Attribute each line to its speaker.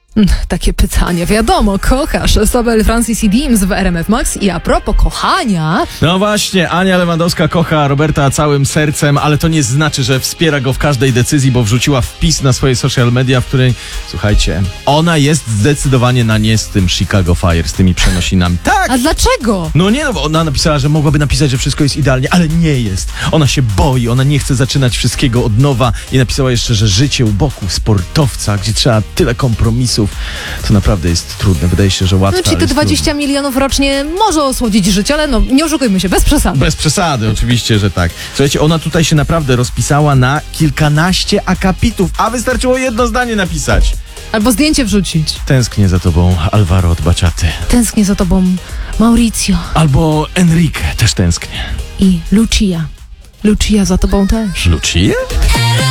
Speaker 1: Takie pytanie, wiadomo, kochasz Sobel, Francis i Dims w RMF Max i a propos kochania...
Speaker 2: No właśnie, Ania Lewandowska kocha Roberta całym sercem, ale to nie znaczy, że wspiera go w każdej decyzji, bo wrzuciła wpis na swoje social media, w której, słuchajcie, ona jest zdecydowanie na nie z tym Chicago Fire, z tymi przenosinami. Tak!
Speaker 1: A dlaczego?
Speaker 2: No nie, no bo ona napisała, że mogłaby napisać, że wszystko jest idealnie, ale nie jest. Ona się boi, ona nie chce zaczynać wszystkiego od nowa i napisała jeszcze, że życie u boku sportowca, gdzie trzeba tyle kompromisów, to naprawdę jest trudne. Wydaje się, że łatwe,
Speaker 1: No, czyli te 20 milionów rocznie może osłodzić życie, ale no nie oszukujmy się, bez przesady.
Speaker 2: Bez przesady, oczywiście, że tak. Słuchajcie, ona tutaj się naprawdę rozpisała na kilkanaście akapitów, a wystarczyło jedno zdanie napisać.
Speaker 1: Albo zdjęcie wrzucić.
Speaker 2: Tęsknię za tobą, Alvaro od Baciaty.
Speaker 1: Tęsknię za tobą, Mauricio.
Speaker 2: Albo Enrique, też tęsknię.
Speaker 1: I Lucia. Lucia za tobą też.
Speaker 2: Lucia?